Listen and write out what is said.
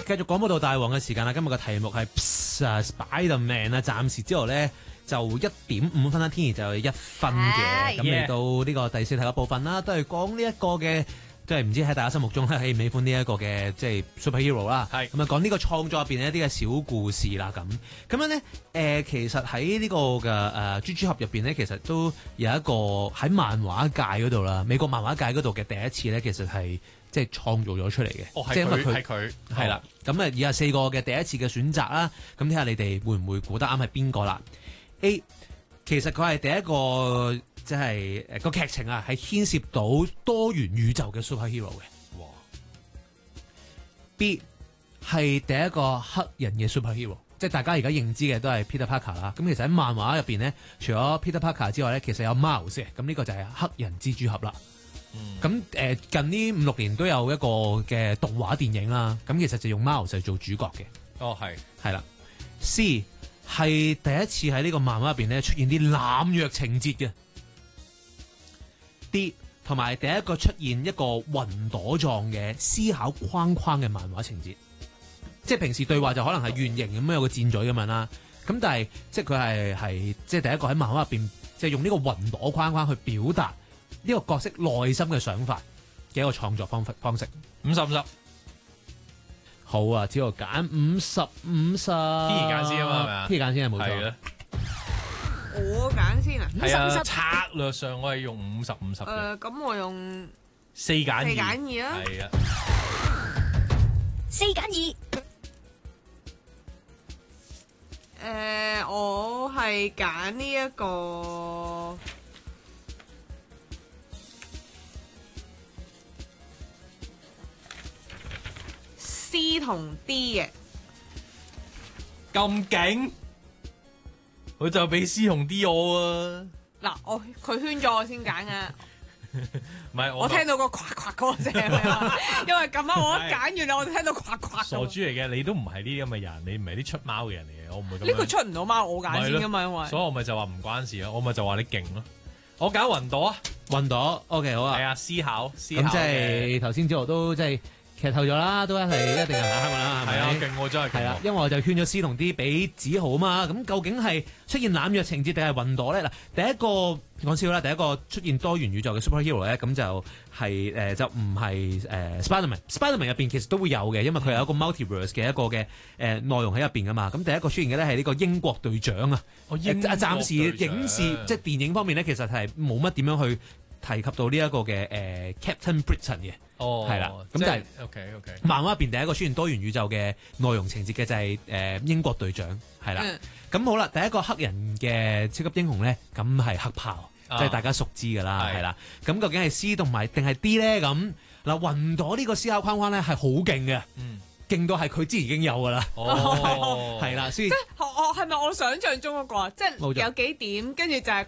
繼續廣播道大王嘅時間啦。今日嘅題目係 Spider-Man 啊，暫時之後咧就1:05啦，天然就有1分嘅。咁嚟到呢個第四題嘅部分啦，都係講呢一個嘅。即係唔知喺大家心目中咧喜唔喜歡呢一個嘅即係 superhero 啦，咁啊講呢個創作入邊一啲嘅小故事啦咁樣咧其實喺呢個嘅蜘蛛俠入邊咧，其實都有一個喺漫畫界嗰度啦，美國漫畫界嗰度嘅第一次咧，其實係即係創造咗出嚟嘅，即係因為佢係啦，咁啊以下4個嘅第一次嘅選擇啦，咁睇下你哋會唔會估得啱係邊個啦 ？A 其實佢係第一個。即係個劇情啊，係牽涉到多元宇宙嘅 superhero 嘅。哇 B 係第一個黑人嘅 superhero， 即係大家而家認知嘅都係 Peter Parker 啦。咁其實喺漫畫入邊咧，除咗 Peter Parker 之外咧，其實有 Miles 嘅。咁呢個就係黑人蜘蛛俠啦。咁近呢5-6年都有一個嘅動畫電影啦。咁其實就用 Miles 嚟做主角嘅。 哦，係啦。C 係第一次喺呢個漫畫入邊咧出現啲濫藥情節嘅。D 同埋第一個出現一個雲朵狀嘅思考框框嘅漫畫情節，即係平時對話就可能係圓形咁樣有個箭嘴咁樣啦，咁但係即係佢係即係第一個喺漫畫入邊即係用呢個雲朵框框去表達呢個角色內心嘅想法嘅一個創作方式。 50-50， 好啊，只要揀50-50， 天然揀先啊嘛，係咪啊？ 天然揀先係冇錯。 我揀先啊！ 係啊，策略上我係用50-50嘅。 咁我用 4揀2 啦。 係啊 ，4揀2。 我係揀呢一個C 同 D 嘅。 咁勁！佢就俾 C 同 D 我啊！ 嗱，佢圈咗我先揀啊！ 唔係我聽到個呱呱嗰個聲，因為咁啱我一揀完啦，我就聽到呱呱。 傻豬嚟嘅，你都唔係呢啲咁嘅人，你唔係啲出貓嘅人嚟嘅，我唔會咁樣。 呢個出唔到貓，我揀先噶嘛，因為所以我咪就話唔關事咯，我咪就話你勁咯。我揀雲朵啊， 雲朵 OK 好啊。 係啊，思考咁即係頭先之後都即係。劇透咗啦，都一定係香港啦，係咪？ 係啊，勁喎真係。 係啦，因為我就圈咗 C 同 D 俾子豪啊嘛。咁究竟係出現濫藥情節定係雲朵咧？嗱，第一個講笑啦，第一個出現多元宇宙嘅 superhero 咧，咁就係就唔係Spider-Man 入邊其實都會有嘅，因為佢有一個 multiverse 嘅一個嘅內容喺入邊噶嘛。咁第一個出現嘅咧係呢個英國隊長啊。暫時影視即係電影方面咧，其實係冇乜點樣去提及到呢一個嘅Captain Britain 嘅。係啦，咁就係 OK。 漫畫入邊第一個出現多元宇宙嘅內容情節嘅就係英國隊長，係啦。咁好啦，第一個黑人嘅超級英雄咧，咁係黑豹，即係大家熟知噶啦，係啦。咁究竟係 C 同埋定係 D 咧？咁嗱，雲朵呢個思考框框咧係好勁嘅，勁到係佢之前已經有噶啦，係啦。所以即係我係咪我想象中嗰個啊？即係有幾點，跟住就係